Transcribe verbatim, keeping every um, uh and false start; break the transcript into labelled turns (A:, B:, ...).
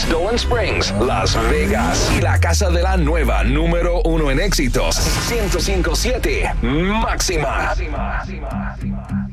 A: Stolen Springs, Las Vegas. Y la casa de la nueva número uno en éxitos. ciento cinco punto siete Máxima.